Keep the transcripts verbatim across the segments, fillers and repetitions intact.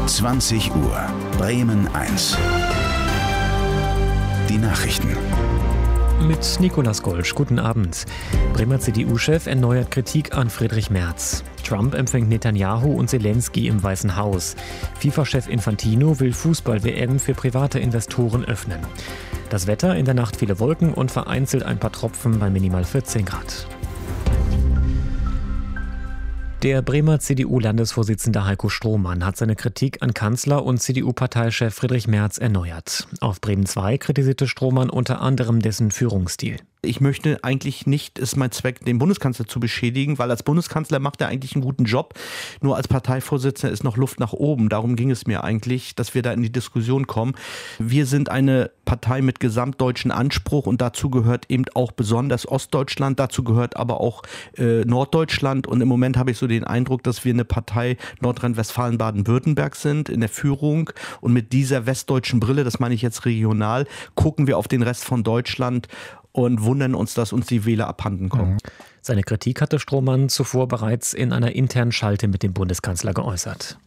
zwanzig Uhr, Bremen eins. Die Nachrichten. Mit Nicolas Golsch, guten Abend. Bremer C D U-Chef erneuert Kritik an Friedrich Merz. Trump empfängt Netanyahu und Zelensky im Weißen Haus. FIFA-Chef Infantino will Fußball-W M für private Investoren öffnen. Das Wetter, in der Nacht viele Wolken und vereinzelt ein paar Tropfen bei minimal vierzehn Grad. Der Bremer C D U-Landesvorsitzende Heiko Strohmann hat seine Kritik an Kanzler und C D U-Parteichef Friedrich Merz erneuert. Auf Bremen zwei kritisierte Strohmann unter anderem dessen Führungsstil. Ich möchte eigentlich nicht, ist mein Zweck, den Bundeskanzler zu beschädigen, weil als Bundeskanzler macht er eigentlich einen guten Job. Nur als Parteivorsitzender ist noch Luft nach oben. Darum ging es mir eigentlich, dass wir da in die Diskussion kommen. Wir sind eine Partei mit gesamtdeutschen Anspruch und dazu gehört eben auch besonders Ostdeutschland, dazu gehört aber auch äh, Norddeutschland und im Moment habe ich so den Eindruck, dass wir eine Partei Nordrhein-Westfalen, Baden-Württemberg sind in der Führung und mit dieser westdeutschen Brille, das meine ich jetzt regional, gucken wir auf den Rest von Deutschland und wundern uns, dass uns die Wähler abhanden kommen. Seine Kritik hatte Strohmann zuvor bereits in einer internen Schalte mit dem Bundeskanzler geäußert.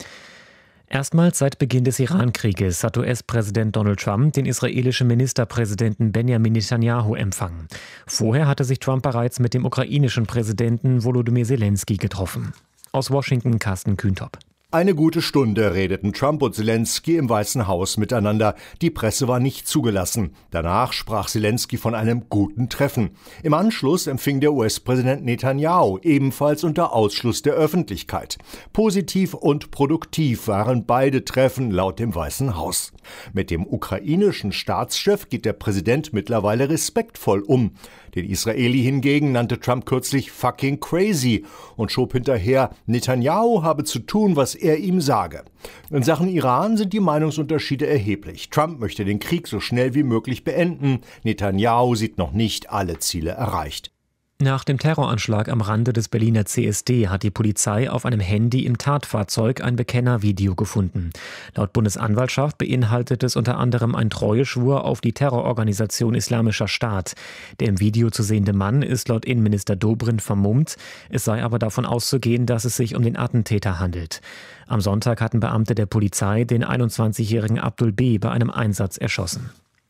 Erstmals seit Beginn des Iran-Krieges hat U S-Präsident Donald Trump den israelischen Ministerpräsidenten Benjamin Netanyahu empfangen. Vorher hatte sich Trump bereits mit dem ukrainischen Präsidenten Volodymyr Zelensky getroffen. Aus Washington Carsten Kühntop. Eine gute Stunde redeten Trump und Zelensky im Weißen Haus miteinander. Die Presse war nicht zugelassen. Danach sprach Zelensky von einem guten Treffen. Im Anschluss empfing der U S-Präsident Netanyahu, ebenfalls unter Ausschluss der Öffentlichkeit. Positiv und produktiv waren beide Treffen laut dem Weißen Haus. Mit dem ukrainischen Staatschef geht der Präsident mittlerweile respektvoll um. Den Israeli hingegen nannte Trump kürzlich fucking crazy und schob hinterher, Netanyahu habe zu tun, was er ihm sage. In Sachen Iran sind die Meinungsunterschiede erheblich. Trump möchte den Krieg so schnell wie möglich beenden. Netanyahu sieht noch nicht alle Ziele erreicht. Nach dem Terroranschlag am Rande des Berliner C S D hat die Polizei auf einem Handy im Tatfahrzeug ein Bekennervideo gefunden. Laut Bundesanwaltschaft beinhaltet es unter anderem einen Treueschwur auf die Terrororganisation Islamischer Staat. Der im Video zu sehende Mann ist laut Innenminister Dobrindt vermummt. Es sei aber davon auszugehen, dass es sich um den Attentäter handelt. Am Sonntag hatten Beamte der Polizei den einundzwanzigjährigen Abdul B. bei einem Einsatz erschossen.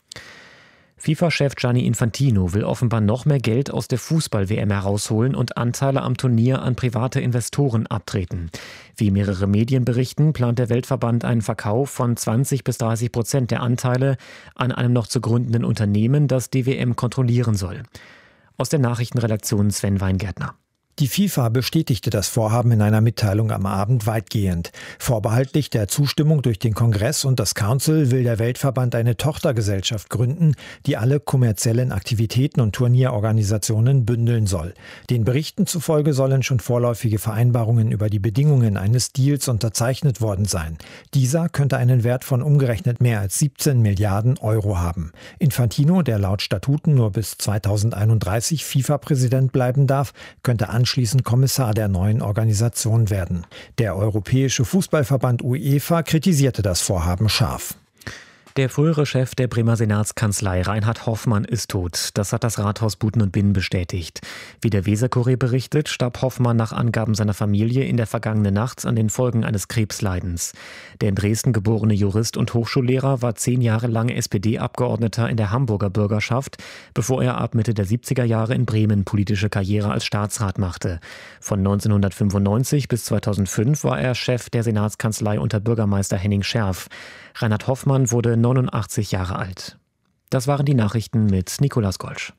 FIFA-Chef Gianni Infantino will offenbar noch mehr Geld aus der Fußball-W M herausholen und Anteile am Turnier an private Investoren abtreten. Wie mehrere Medien berichten, plant der Weltverband einen Verkauf von zwanzig bis dreißig Prozent der Anteile an einem noch zu gründenden Unternehmen, das die W M kontrollieren soll. Aus der Nachrichtenredaktion Sven Weingärtner. Die FIFA bestätigte das Vorhaben in einer Mitteilung am Abend weitgehend. Vorbehaltlich der Zustimmung durch den Kongress und das Council will der Weltverband eine Tochtergesellschaft gründen, die alle kommerziellen Aktivitäten und Turnierorganisationen bündeln soll. Den Berichten zufolge sollen schon vorläufige Vereinbarungen über die Bedingungen eines Deals unterzeichnet worden sein. Dieser könnte einen Wert von umgerechnet mehr als siebzehn Milliarden Euro haben. Infantino, der laut Statuten nur bis zweitausendeinunddreißig FIFA-Präsident bleiben darf, könnte anschließend Kommissar der neuen Organisation werden. Der Europäische Fußballverband UEFA kritisierte das Vorhaben scharf. Der frühere Chef der Bremer Senatskanzlei, Reinhard Hoffmann, ist tot. Das hat das Rathaus Buten und Binnen bestätigt. Wie der Weser-Kurier berichtet, starb Hoffmann nach Angaben seiner Familie in der vergangenen Nacht an den Folgen eines Krebsleidens. Der in Dresden geborene Jurist und Hochschullehrer war zehn Jahre lang S P D-Abgeordneter in der Hamburger Bürgerschaft, bevor er ab Mitte der siebziger Jahre in Bremen politische Karriere als Staatsrat machte. Von neunzehnhundertfünfundneunzig bis zweitausendfünf war er Chef der Senatskanzlei unter Bürgermeister Henning Scherf. Reinhard Hoffmann wurde neunundachtzig Jahre alt. Das waren die Nachrichten mit Nicolas Golsch.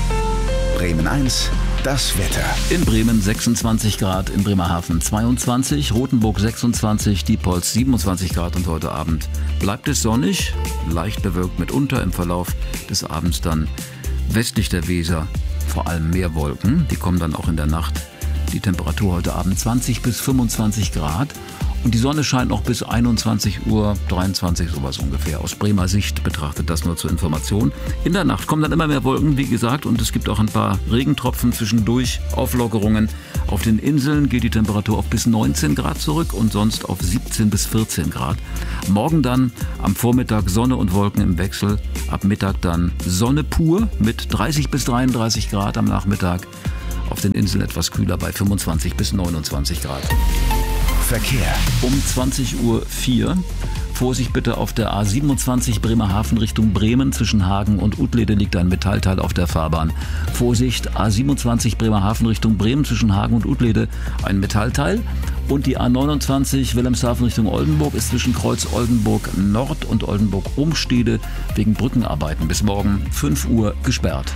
Bremen eins, das Wetter. In Bremen sechsundzwanzig Grad, in Bremerhaven zweiundzwanzig, Rothenburg sechsundzwanzig, Diepholz siebenundzwanzig Grad und heute Abend bleibt es sonnig, leicht bewölkt mitunter, im Verlauf des Abends dann westlich der Weser vor allem mehr Wolken, die kommen dann auch in der Nacht. Die Temperatur heute Abend zwanzig bis fünfundzwanzig Grad. Und die Sonne scheint noch bis einundzwanzig Uhr dreiundzwanzig, sowas ungefähr. Aus Bremer Sicht betrachtet, das nur zur Information. In der Nacht kommen dann immer mehr Wolken, wie gesagt, und es gibt auch ein paar Regentropfen zwischendurch, Auflockerungen. Auf den Inseln geht die Temperatur auf bis neunzehn Grad zurück und sonst auf siebzehn bis vierzehn Grad. Morgen dann am Vormittag Sonne und Wolken im Wechsel. Ab Mittag dann Sonne pur mit dreißig bis dreiunddreißig Grad am Nachmittag. Auf den Inseln etwas kühler bei fünfundzwanzig bis neunundzwanzig Grad. Verkehr. Um zwanzig Uhr vier. Vorsicht bitte auf der A siebenundzwanzig Bremerhaven Richtung Bremen. Zwischen Hagen und Uttlede liegt ein Metallteil auf der Fahrbahn. Vorsicht, A siebenundzwanzig Bremerhaven Richtung Bremen. Zwischen Hagen und Uttlede ein Metallteil. Und die A neunundzwanzig Wilhelmshaven Richtung Oldenburg ist zwischen Kreuz Oldenburg Nord und Oldenburg Umstede wegen Brückenarbeiten bis morgen fünf Uhr gesperrt.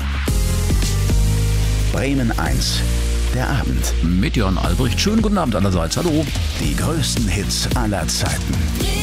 Bremen eins. Der Abend. Mit Jörn Albrecht. Schönen guten Abend allerseits. Hallo. Die größten Hits aller Zeiten.